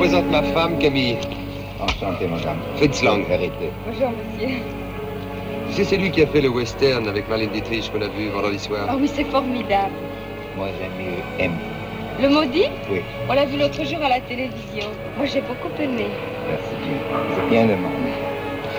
présente ma femme, Camille. Enchanté, madame. Fritz Lang. Vérité. Bonjour, monsieur. C'est lui qui a fait le western avec Marlène Dietrich qu'on a vu vendredi soir. Oh oui, c'est formidable. Moi, j'aime mieux M. Le maudit? Oui. On l'a vu l'autre jour à la télévision. Moi, j'ai beaucoup aimé. Merci bien. C'est bien demandé.